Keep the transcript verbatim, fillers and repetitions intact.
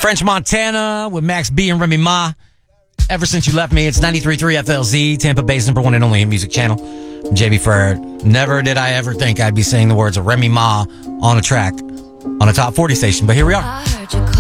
French Montana with Max B and Remy Ma. Ever Since You Left Me, it's ninety-three point three F L Z, Tampa Bay's number one and only music channel. I'm J B Ferd. Never did I ever think I'd be saying the words of Remy Ma on a track on a top forty station, but here we are.